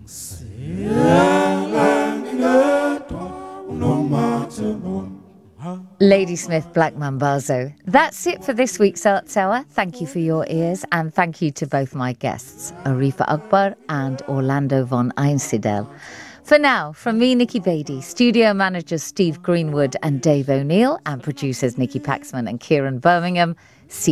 Ladysmith Black Mambazo. That's it for this week's Arts Hour. Thank you for your ears, and thank you to both my guests, Arifa Akbar and Orlando von Einsiedel. For now, from me, Nikki Beatty, studio managers Steve Greenwood and Dave O'Neill, and producers Nikki Paxman and Kieran Birmingham,